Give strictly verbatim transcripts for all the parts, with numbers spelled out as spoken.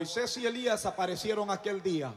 Moisés y Elías aparecieron aquel día.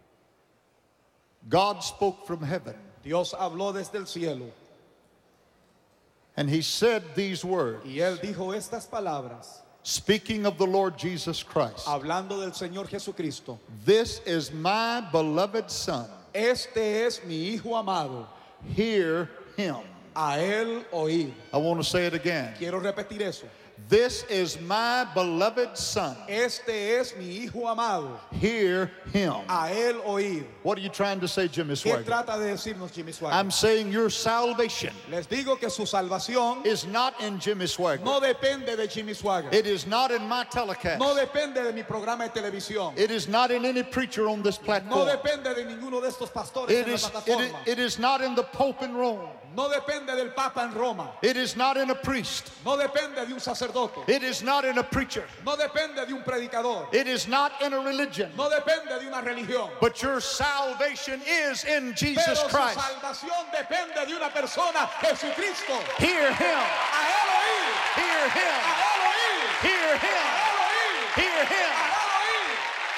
God spoke from heaven. Dios habló desde el cielo. And he said these words, Y él dijo estas palabras, speaking of the Lord Jesus Christ. hablando del Señor Jesucristo. This is my beloved Son. Este es mi Hijo amado. Hear him. A él oír. I want to say it again. Quiero repetir eso. This is my beloved Son. Este es mi Hijo amado. Hear him. A él oír. What are you trying to say, Jimmy ¿Qué Swaggart? trata de decirnos Jimmy Swaggart? I'm saying your salvation Les digo que su salvación is not in Jimmy Swaggart. no depende de Jimmy Swaggart. It is not in my telecast. No depende de mi programa de televisión. It is not in any preacher on this No platform. depende de ninguno de estos pastores It en la is, it, is, plataforma. it is not in the Pope in Rome. No depende del Papa en Roma. It is not in a priest. No depende de un sacerdote. It is not in a preacher. No depende de un predicador. It is not in a religion. No depende de una religión. But your salvation is in Jesus Pero su Christ. salvación depende de una persona, Jesucristo. Hear him. A él oír. Hear A him. él oír. Hear A him. él oír. Hear him. A él oír.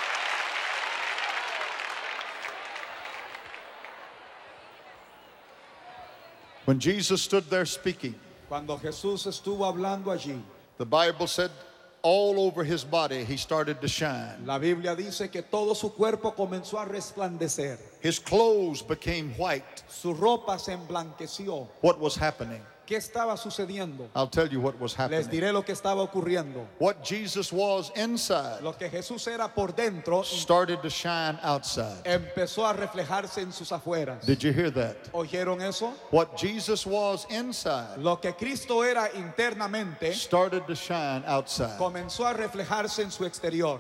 When Jesus stood there speaking, Cuando Jesús estuvo hablando allí, the Bible said all over his body he started to shine. la Biblia dice que todo su cuerpo comenzó a resplandecer. His clothes became white. Su ropa se emblanqueció. What was happening? ¿Qué estaba sucediendo? I'll tell you what was Les happening. diré lo que estaba ocurriendo. What Jesus was inside Lo que Jesús era por dentro started to shine outside. empezó a reflejarse en sus afueras. Did you hear that? ¿Oyeron eso? What Jesus was inside Lo que Cristo era internamente started to shine outside. comenzó a reflejarse en su exterior.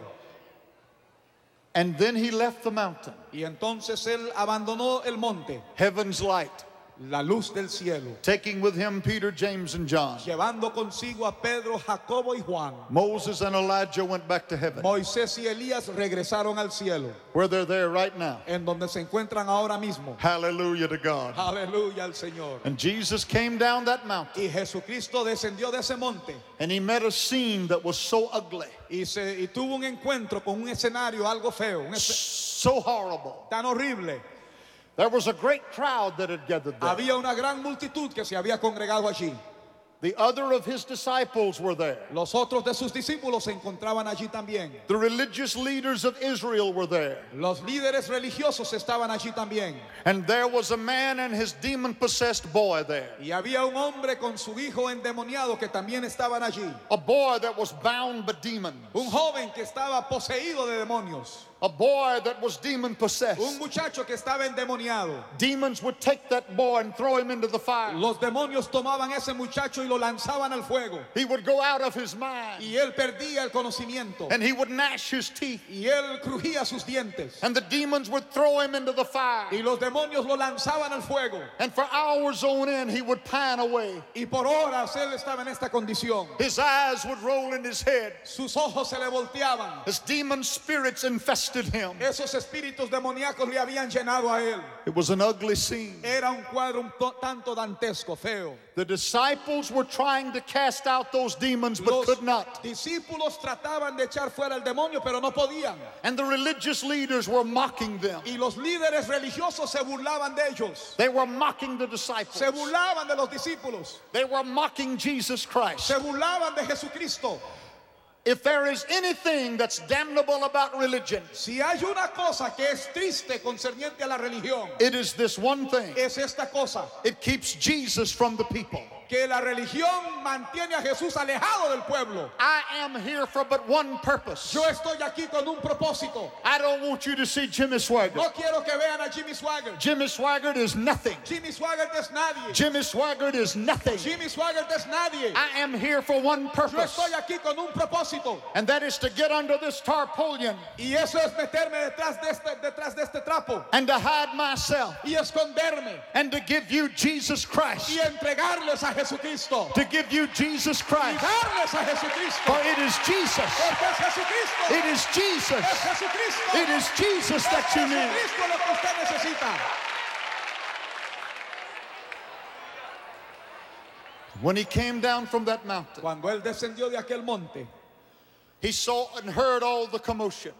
And then he left the mountain. Y entonces él abandonó el monte, Heaven's light, la luz del cielo, taking with him Peter, James, and John. llevando consigo a Pedro, Jacobo y Juan. Moses and Elijah went back to heaven, Moisés y Elías regresaron al cielo, where they're there right now. en donde se encuentran ahora mismo. Hallelujah to God. Aleluya al Señor. And Jesus came down that mountain, Y Jesucristo descendió de ese monte and he met a scene that was so ugly, y, se, y tuvo un encuentro con un escenario algo feo, un esce- so horrible. tan horrible. There was a great crowd that had gathered there. Había una gran multitud que se había congregado allí. The other of his disciples were there. Los otros de sus discípulos se encontraban allí también. The religious leaders of Israel were there. Los líderes religiosos estaban allí también. And there was a man and his demon-possessed boy there. Y había un hombre con su hijo endemoniado que también estaban allí. A boy that was bound by demons. Un joven que estaba poseído de demonios. A boy that was Un demon-possessed. muchacho que estaba endemoniado. Demons would take that boy and throw him into the fire. Los demonios tomaban ese muchacho y lo lanzaban al fuego. He would go out of his mind. Y él perdía el conocimiento. And he would gnash his teeth. Y él crujía sus dientes. And the demons would throw him into the fire. Y los demonios lo lanzaban al fuego. And for hours on end, he would pine away. Y por horas él estaba en esta condición. His eyes would roll in his head Sus ojos se le volteaban. as demon spirits infested him. Esos espíritus demoníacos le habían llenado a él. It was an ugly scene. Era un cuadro un to- tanto dantesco, feo. The disciples were trying to cast out those demons but Los could not. discípulos trataban de echar fuera el demonio, pero no podían. And the religious leaders were mocking them. Y los líderes religiosos se burlaban de ellos. They were mocking the disciples. Se burlaban de los discípulos. They were mocking Jesus Christ. Se burlaban de Jesucristo. If there is anything that's damnable about religion, Si hay una cosa que es triste concerniente a la religión, it is this one thing. es esta cosa, It keeps Jesus from the people. que la religión mantiene a Jesús alejado del pueblo. I am here for but one purpose. Yo estoy aquí con un propósito. I don't want you to see Jimmy No Swaggart. quiero que vean a Jimmy Swaggart. Jimmy Swaggart is nothing. Jimmy Swaggart es nadie. Jimmy Swaggart is nothing. Jimmy Swaggart es nadie. I am here for one Yo purpose, estoy aquí con un propósito. and that is to get under this tarpaulin Y eso es meterme detrás de este, detrás de este trapo. and to hide myself Y esconderme. and to give you Jesus Christ. Y entregarles a Jesucristo. To give you Jesus Y Christ. darles a Jesucristo. For it is Jesus. Porque es Jesucristo. It is Jesus. Es Jesucristo. It is Jesus that you Es need. Jesucristo lo que usted necesita. When he came down from that mountain, Cuando él descendió de aquel monte, he saw and heard all the commotion.